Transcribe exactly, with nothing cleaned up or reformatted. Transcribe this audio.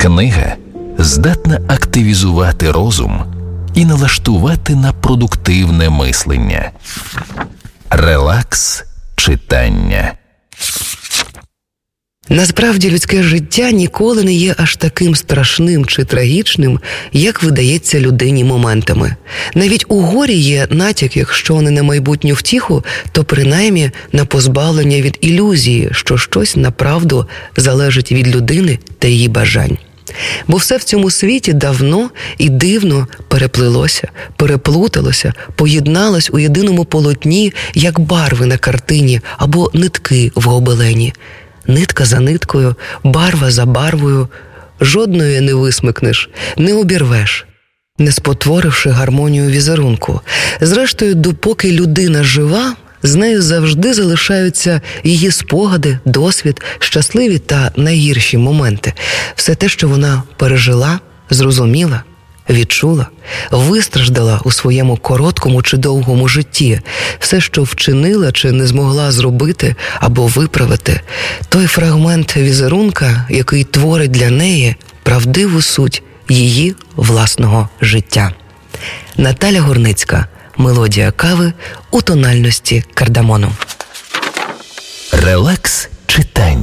Книга здатна активізувати розум і налаштувати на продуктивне мислення. Релакс читання. Насправді, людське життя ніколи не є аж таким страшним чи трагічним, як видається людині моментами. Навіть у горі є натяк, якщо не на майбутню втіху, то принаймні на позбавлення від ілюзії, що щось направду залежить від людини та її бажань. Бо все в цьому світі давно і дивно переплилося, переплуталося, поєдналось у єдиному полотні, як барви на картині або нитки в гобелені. Нитка за ниткою, барва за барвою, жодної не висмикнеш, не обірвеш, не спотворивши гармонію візерунку. Зрештою, допоки людина жива, з нею завжди залишаються її спогади, досвід, щасливі та найгірші моменти. Все те, що вона пережила, зрозуміла, відчула, вистраждала у своєму короткому чи довгому житті, все, що вчинила чи не змогла зробити або виправити, той фрагмент візерунка, який творить для неї правдиву суть її власного життя. Наталя Гурницька. Мелодія кави у тональності кардамону. Релакс читання.